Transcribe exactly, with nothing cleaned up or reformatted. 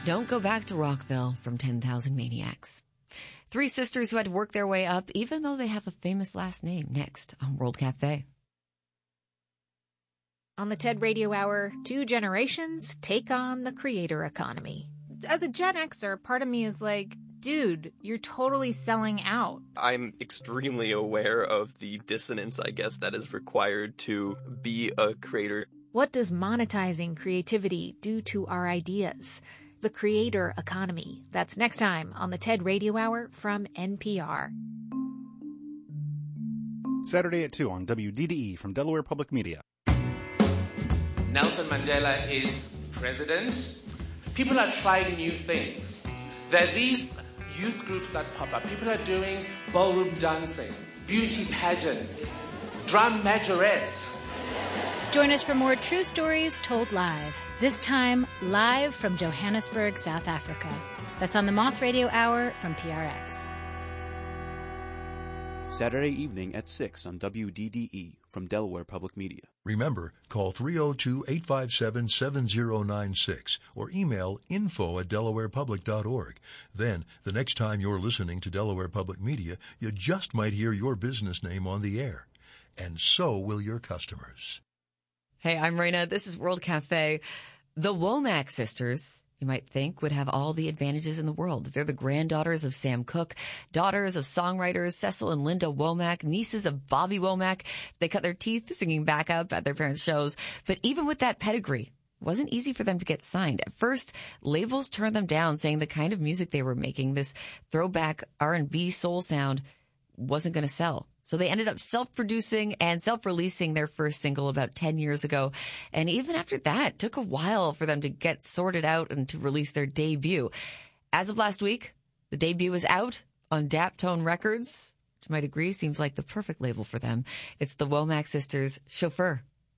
Don't Go Back to Rockville from ten thousand Maniacs. Three sisters who had to work their way up, even though they have a famous last name, next on World Cafe. On the TED Radio Hour, two generations take on the creator economy. As a Gen Xer, part of me is like, dude, you're totally selling out. I'm extremely aware of the dissonance, I guess, that is required to be a creator. What does monetizing creativity do to our ideas? The creator economy. That's next time on the TED Radio Hour from N P R. Saturday at two on W D D E from Delaware Public Media. Nelson Mandela is president. People are trying new things. There are these youth groups that pop up. People are doing ballroom dancing, beauty pageants, drum majorettes. Join us for more true stories told live. This time, live from Johannesburg, South Africa. That's on the Moth Radio Hour from P R X. Saturday evening at six on W D D E from Delaware Public Media. Remember, call three oh two, eight five seven, seven oh nine six or email info at delaware public dot org. Then, the next time you're listening to Delaware Public Media, you just might hear your business name on the air. And so will your customers. Hey, I'm Raina. This is World Cafe. The Womack sisters, you might think, would have all the advantages in the world. They're the granddaughters of Sam Cooke, daughters of songwriters Cecil and Linda Womack, nieces of Bobby Womack. They cut their teeth singing backup at their parents' shows. But even with that pedigree, it wasn't easy for them to get signed. At first, labels turned them down, saying the kind of music they were making, this throwback R and B soul sound, wasn't going to sell. So they ended up self-producing and self-releasing their first single about ten years ago. And even after that, it took a while for them to get sorted out and to release their debut. As of last week, the debut is out on Daptone Records, which you might agree seems like the perfect label for them. It's the Womack sisters' Chauffeur